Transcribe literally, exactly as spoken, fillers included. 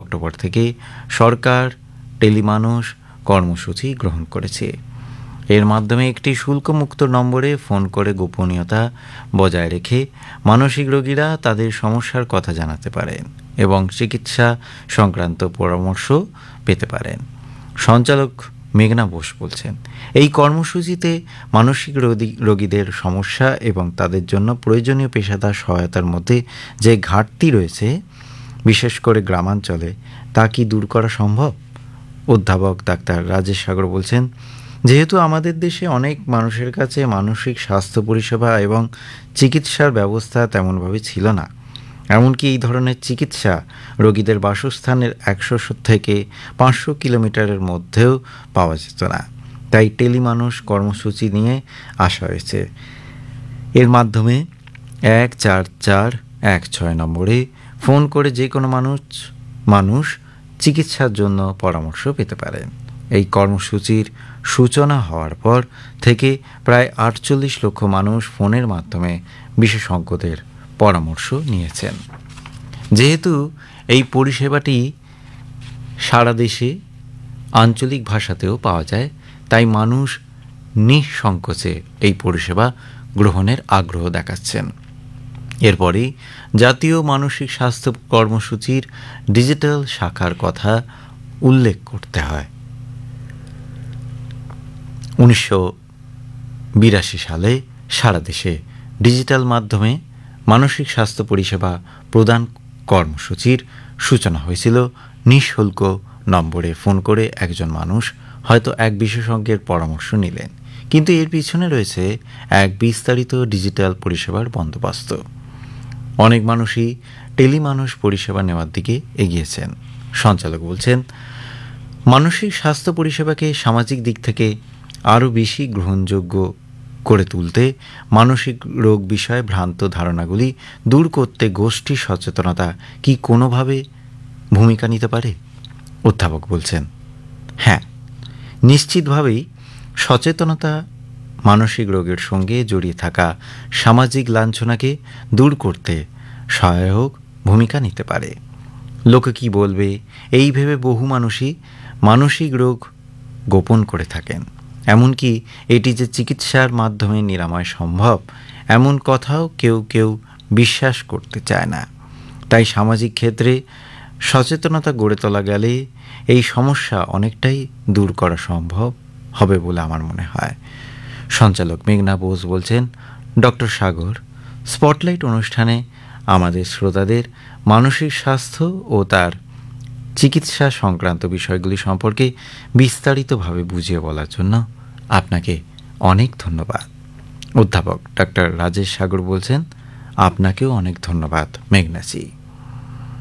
October থেকে সরকার টেলিমানুষ কর্মসূচি গ্রহণ করেছে। এর মাধ্যমে একটি শুল্কমুক্ত নম্বরে ফোন করে গোপনীয়তা বজায় রেখে মানসিক রোগীরা তাদের সমস্যার কথা জানাতে পারেন এবং চিকিৎসা সংক্রান্ত পরামর্শ পেতে পারেন। সঞ্চালক মেঘনা বোস বলছেন, এই কর্মসূচিতে মানসিক রোগীদের সমস্যা এবং তাদের জন্য প্রয়োজনীয় পেশাদার সহায়তার মধ্যে যে ঘাটতি রয়েছে, বিশেষ করে গ্রামাঞ্চলে, তা কি দূর করা সম্ভব? অধ্যাপক ডাক্তার রাজেশ সাগর বলছেন, যেহেতু আমাদের দেশে অনেক মানুষের কাছে মানসিক স্বাস্থ্য পরিষেবা এবং চিকিৎসার ব্যবস্থা তেমনভাবে ছিল না, এমনকি এই ধরনের চিকিৎসা রোগীদের বাসস্থানের একশো থেকে পাঁচশো কিলোমিটারের মধ্যেও পাওয়া যেত না, তাই টেলিমানুষ কর্মসূচি নিয়ে আসা হয়েছে। এর মাধ্যমে এক চার চার এক ছয় নম্বরে ফোন করে যে কোনো মানুষ মানুষ চিকিৎসার জন্য পরামর্শ পেতে পারেন। এই কর্মসূচির সূচনা হওয়ার পর থেকে প্রায় আটচল্লিশ লক্ষ মানুষ ফোনের মাধ্যমে বিশেষজ্ঞদের পরামর্শ নিয়েছেন। যেহেতু এই পরিষেবাটি সারা দেশে আঞ্চলিক ভাষাতেও পাওয়া যায়, তাই মানুষ নিঃসংকোচে এই পরিষেবা গ্রহণের আগ্রহ দেখাচ্ছেন। এরপরেই জাতীয় মানসিক স্বাস্থ্য কর্মসূচির ডিজিটাল শাখার কথা উল্লেখ করতে হয়। উনিশশো বিরাশি সালে সারা দেশে ডিজিটাল মাধ্যমে মানসিক স্বাস্থ্য পরিষেবা প্রদান কর্মসূচির সূচনা হয়েছিল। নিঃশুল্ক নম্বরে ফোন করে একজন মানুষ হয়তো এক বিশেষজ্ঞের পরামর্শ নিলেন, কিন্তু এর পিছনে রয়েছে এক বিস্তারিত ডিজিটাল পরিষেবার বন্দোবস্ত। অনেক মানুষই টেলিমানুষ পরিষেবা নেওয়ার দিকে এগিয়েছেন। সঞ্চালক বলছেন, মানসিক স্বাস্থ্য পরিষেবাকে সামাজিক দিক থেকে আরও বেশি গ্রহণযোগ্য করে তুলতে, মানসিক রোগ বিষয়ে ভ্রান্ত ধারণাগুলি দূর করতে গোষ্ঠী সচেতনতা কি কোনোভাবে ভূমিকা নিতে পারে? অধ্যাপক বলছেন, হ্যাঁ, নিশ্চিতভাবেই সচেতনতা মানসিক রোগের সঙ্গে জড়িয়ে থাকা সামাজিক লাঞ্ছনাকে দূর করতে সহায়ক ভূমিকা নিতে পারে। লোকে কি বলবে এই ভেবে বহু মানুষই মানসিক রোগ গোপন করে থাকেন, এমনকি এটি যে চিকিৎসার মাধ্যমে নিরাময় সম্ভব এমন কথাও কেউ কেউ বিশ্বাস করতে চায় না। তাই সামাজিক ক্ষেত্রে সচেতনতা গড়ে তোলা গেলে এই সমস্যা অনেকটাই দূর করা সম্ভব হবে বলে আমার মনে হয়। সঞ্চালক মেঘনা বোস বলছেন, ডক্টর সাগর স্পটলাইট অনুষ্ঠানে আমাদের শ্রোতাদের মানসিক স্বাস্থ্য ও তার চিকিৎসা সংক্রান্ত বিষয়গুলি সম্পর্কে বিস্তারিতভাবে বুঝিয়ে বলার জন্য আপনাকে অনেক ধন্যবাদ। অধ্যাপক ডাক্তার রাজেশ সাগর বলছেন, আপনাকেও অনেক ধন্যবাদ মেঘনাজি।